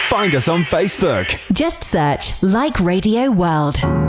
Find us on Facebook. Just search Like Radio World.